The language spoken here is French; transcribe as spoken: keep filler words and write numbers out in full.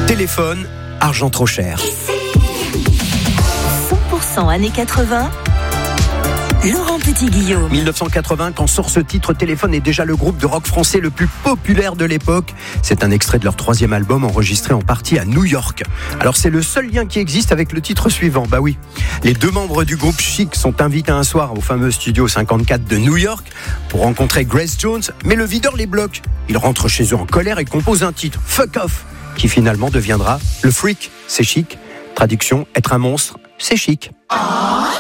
Téléphone, argent trop cher. cent pour cent années quatre-vingts. Laurent Petit-Guillaume. dix-neuf cent quatre-vingts, quand sort ce titre, Téléphone est déjà le groupe de rock français le plus populaire de l'époque. C'est un extrait de leur troisième album enregistré en partie à New York. Alors c'est le seul lien qui existe avec le titre suivant. Bah oui, les deux membres du groupe Chic sont invités un soir au fameux studio cinquante-quatre de New York pour rencontrer Grace Jones, mais le videur les bloque. Ils rentrent chez eux en colère et composent un titre, Fuck Off, qui finalement deviendra Le Freak, c'est chic. Traduction, être un monstre, c'est chic.